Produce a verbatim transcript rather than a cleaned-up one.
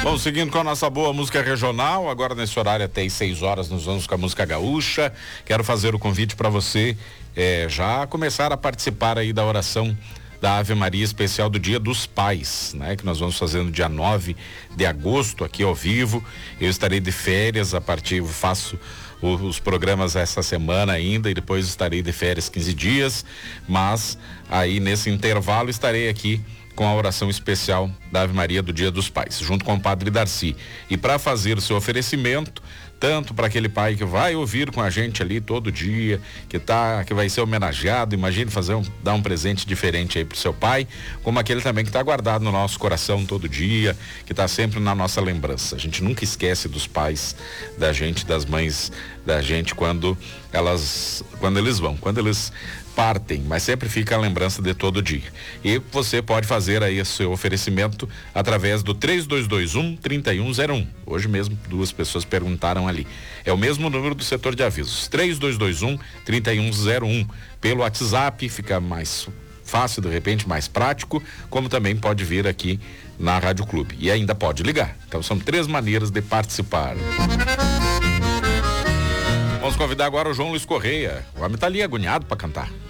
Bom, seguindo com a nossa boa música regional, agora nesse horário até às seis horas nós vamos com a música gaúcha. Quero fazer o convite para você é, já começar a participar aí da oração da Ave Maria especial do Dia dos Pais, né? Que nós vamos fazer no dia nove de agosto aqui ao vivo. Eu estarei de férias a partir, faço o, os programas essa semana ainda e depois estarei de férias quinze dias, mas aí nesse intervalo estarei aqui com a oração especial da Ave Maria do Dia dos Pais, junto com o Padre Darcy. E para fazer o seu oferecimento, tanto para aquele pai que vai ouvir com a gente ali todo dia, que tá, que vai ser homenageado, imagine fazer um, dar um presente diferente aí pro seu pai, como aquele também que está guardado no nosso coração todo dia, que está sempre na nossa lembrança. A gente nunca esquece dos pais da gente, das mães da gente quando elas, quando eles vão, quando eles partem, mas sempre fica a lembrança de todo dia. E você pode fazer aí o seu oferecimento através do três dois dois um, três um zero um. Hoje mesmo duas pessoas perguntaram ali. É o mesmo número do setor de avisos, três dois dois um, três um zero um. Pelo WhatsApp fica mais fácil, de repente mais prático, como também pode vir aqui na Rádio Clube. E ainda pode ligar. Então são três maneiras de participar. Vamos convidar agora o João Luiz Correia. O homem tá ali agoniado para cantar.